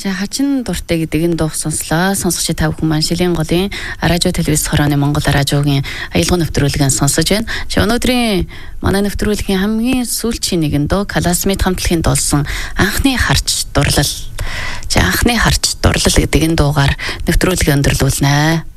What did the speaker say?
За хачин дуртай гэдэг энэ дуу сонслоо. Сонсогч та бүхэн маань Шилийн голын радио телевиз хорооны Монгол радиогийн аялал нэвтрүүлгийг сонсож байна. Өнөөдрийн манай нэвтрүүлгийн хамгийн сүүлчийн нэгэн дуу Классмейт хамтлагийн дуулсан анхны харж дурлал. За анхны харж дурлал гэдэг энэ дуугаар нэвтрүүлгийг өндөрлүүлнэ.